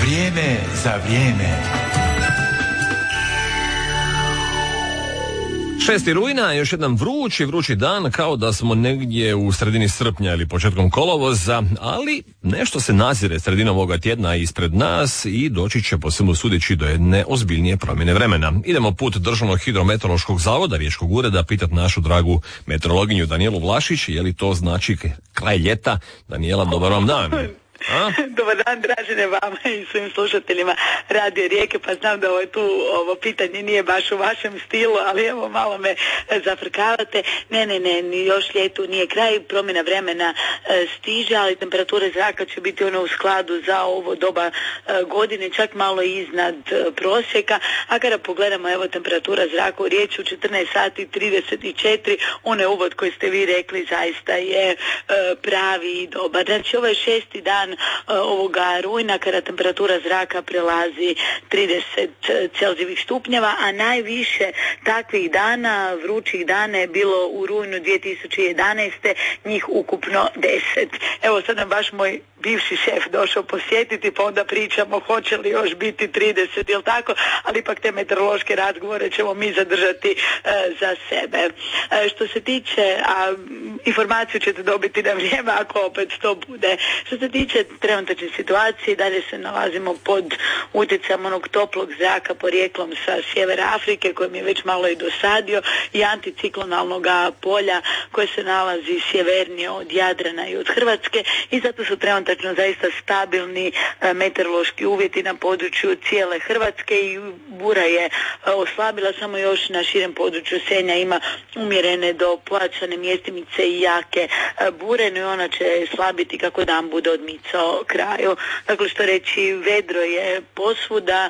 Vrijeme za vrijeme. 6. rujna, još jedan vrući dan, kao da smo negdje u sredini srpnja ili početkom kolovoza, ali nešto se nazire sredinom ovoga tjedna ispred nas i doći će po svemu sudeći do jedne ozbiljnije promjene vremena. Idemo put Državnog hidrometeorološkog zavoda Riječkog ureda pitati našu dragu meteorologinju Danijelu Vlašić, je li to znači kraj ljeta. Danijela, dobar vam dan. Dobar dan, Dražene, vama i svim slušateljima Radio Rijeke, pa znam da ovo pitanje nije baš u vašem stilu, ali evo malo me zafrkavate. Ne, još ljetu nije kraj, promjena vremena stiže, ali temperatura zraka će biti u skladu za ovo doba godine, čak malo iznad prosjeka, a kada pogledamo evo temperatura zraka u Rijeci u 14 sati 34, onaj uvod koji ste vi rekli zaista je pravi i dobar. Znači ovo je 6. dan ovoga rujna kada temperatura zraka prelazi 30 celzijevih stupnjeva, a najviše takvih dana, vrućih dana je bilo u rujnu 2011. njih ukupno 10. Evo sad nam baš moj bivši šef došao posjetiti, pa onda pričamo hoće li još biti 30, jel tako, ali ipak te meteorološke razgovore ćemo mi zadržati za sebe. Što se tiče, a informaciju ćete dobiti na vrijeme ako opet to bude. Što se tiče trenutačne situacije, dalje se nalazimo pod utjecajem onog toplog zraka porijeklom sa sjevera Afrike, kojim je već malo i dosadio, i anticiklonalnog polja koje se nalazi sjevernije od Jadrana i od Hrvatske, i zato su trenutačno zaista stabilni meteorološki uvjeti na području cijele Hrvatske i bura je oslabila, samo još na širem području Senja ima umjerene do pojačane mjestimice i jake bure, no i ona će slabiti kako dan bude odmicao kraju. Dakle, što reći, vedro je posvuda,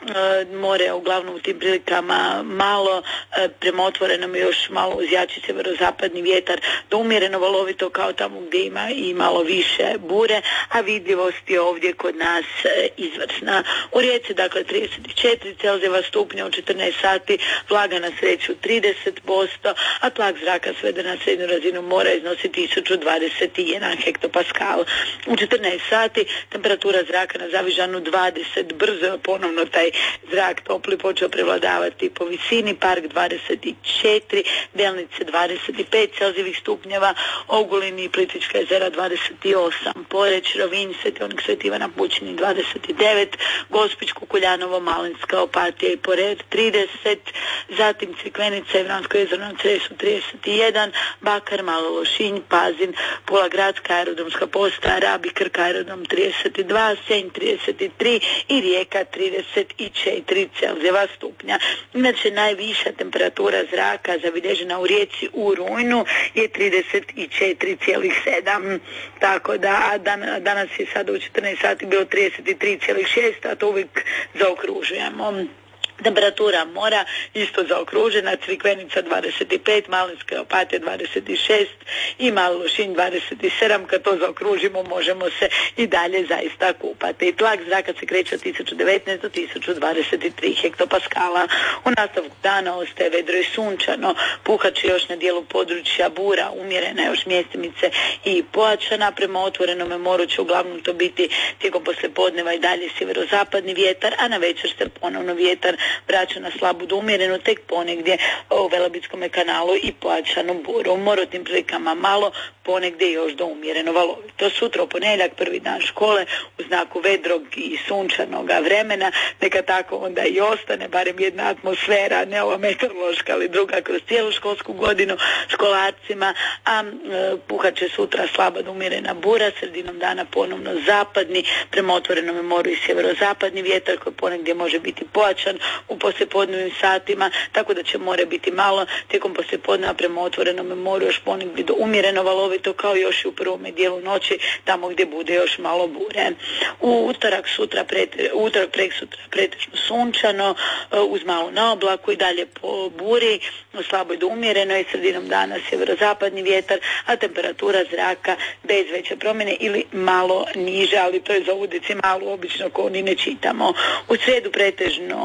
more uglavnom u tim prilikama malo, prema otvorenom još malo uz jači sjeverozapadni vjetar, do umjereno valovito kao tamo gdje ima i malo više bure, a vidljivost je ovdje kod nas izvrsna. U Rijeci, dakle, 34 celzijeva stupnja u 14 sati, vlaga na sreću 30%, a tlak zraka svede na srednju razinu mora iznosi 1021 hektopaskal. U 14 sati temperatura zraka na Zavižanu 20, brzo je ponovno taj zrak topli počeo prevladavati po visini, Park 24, Delnice 25 celzijevih stupnjeva, Ogulin i Plitvička jezera 28, Poreč, Rovinj, Sveti Onik, Sveti Ivana Pučini 29, Gospić, Kukuljanovo, Malinska, Opatija i Pored 30, zatim Crikvenica i Vransko jezero na Cresu 31, Bakar, Malo Lošinj, Pazin, Pula Gradska aerodromska postaja, Rab i Krk aerodrom 32, Senj 33 i Rijeka 34 celzijeva stupnja. Inače, najviša temperatura zraka zabilježena u Rijeci u rujnu je 34,7, tako da danas je sada u 14 sati bilo 33,6, a to uvijek zaokružujemo. Temperatura mora isto zaokružena, Crikvenica 25, Malinska Opatija 26 i Malo Lošinj 27, kad to zaokružimo možemo se i dalje zaista kupati. Tlak zraka se kreće od 1019 do 1023 hektopaskala. U nastavku dana ostaje vedro i sunčano, puhat će još na dijelu područja bura, umjerena još mjestimice i pojačana, prema otvorenome moru će uglavnom to biti tijekom poslijepodneva i dalje sjeverozapadni vjetar, a na večer se ponovno vjetar vraća na slabu do umjerenu, tek ponegdje u Velebitskome kanalu i pojačanu buru. U morotnim prilikama malo, ponegdje još do umjereno valovito. Sutra u ponedjeljak, prvi dan škole, u znaku vedrog i sunčanog vremena, neka tako onda i ostane, barem jedna atmosfera, ne ova meteorološka, ali druga kroz cijelu školsku godinu školarcima, a puhat će sutra slaba do umjerena bura, sredinom dana ponovno zapadni, prema otvorenom moru i sjeverozapadni vjetar koji ponegdje može biti pojačan u poslijepodnevnim satima, tako da će more biti malo, tijekom poslijepodneva prema otvorenom moru još ponegdje do umjereno valovito, kao još i u prvome dijelu noći, tamo gdje bude još malo bure. U utorak preksutra pretežno sunčano, uz malo na oblaku i dalje po buri, slabo do umjereno i sredinom dana sjeverozapadni vjetar, a temperatura zraka bez veće promjene ili malo niže, ali to je za u decimalu obično ko ni ne čitamo. U srijedu pretežno sunčano,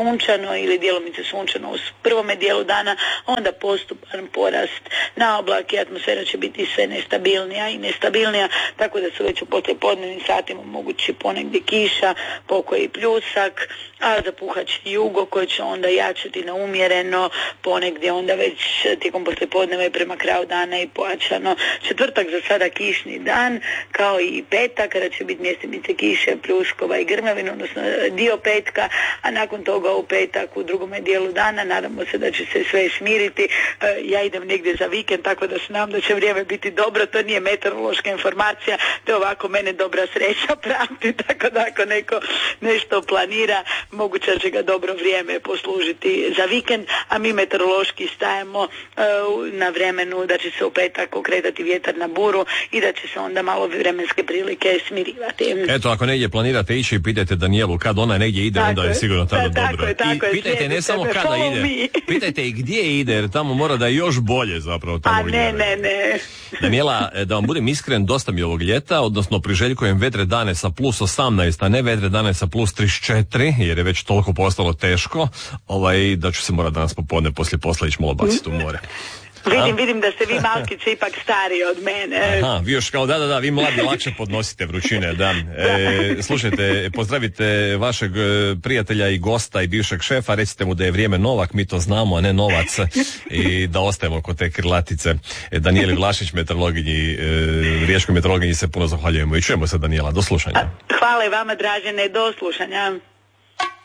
sunčano ili djelomice sunčano u prvome dijelu dana, onda postupan porast na oblake, atmosfera će biti sve nestabilnija i nestabilnija, tako da su već u poslijepodnevnim satima mogući ponegdje kiša, pokoji pljusak, a zapuhat će jugo koji će onda jačati na umjereno, ponegdje onda već tijekom poslijepodneva i prema kraju dana i pojačano. Četvrtak za sada kišni dan, kao i petak kada će biti mjestimice kiše, pljuskova i grmavina, odnosno dio petka, a nakon toga u petak u drugome dijelu dana nadamo se da će se sve smiriti. Ja idem negdje za vikend, tako da se nadam da će vrijeme biti dobro, to nije meteorološka informacija, to ovako mene dobra sreća prati, tako da ako neko nešto planira, moguće će ga dobro vrijeme poslužiti za vikend, a mi meteorološki stajemo na vremenu da će se u petak okretati vjetar na buru i da će se onda malo vremenske prilike smirivati. Eto, ako negdje planirate ići i pitajte Danijelu kad ona negdje ide, onda je sigurno tada dobro. I pitajte ne samo kada ide, pitajte i gdje ide, jer tamo mora da je još bolje zapravo tamo ne. Danijela, da vam budem iskren, dosta mi ovog ljeta, odnosno priželjkujem vedre dane sa plus 18, a ne vedre dane sa plus 34, jer je već toliko postalo teško, da ću se morati danas popodne poslije posla ići malo baciti u more. Vidim da ste vi malkice ipak stariji od mene. Aha, vi još kao da, vi mladi lakše podnosite vrućine, da. Slušajte, pozdravite vašeg prijatelja i gosta i bivšeg šefa, recite mu da je vrijeme Novak, mi to znamo, a ne novac, i da ostajemo kod te krilatice. Danijeli Vlašić, meteorologinji, riječkoj meteorologinji, se puno zahvaljujemo i čujemo se, Danijela, do slušanja. Hvala i vama, Dražene, do slušanja.